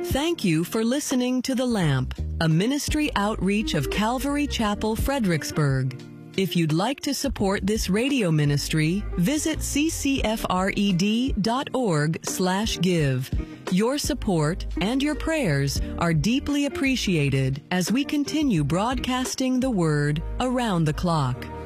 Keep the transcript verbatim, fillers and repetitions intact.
Thank you for listening to The Lamp, a ministry outreach of Calvary Chapel, Fredericksburg. If you'd like to support this radio ministry, visit c c f r e d dot org slash give. Your support and your prayers are deeply appreciated as we continue broadcasting the Word around the clock.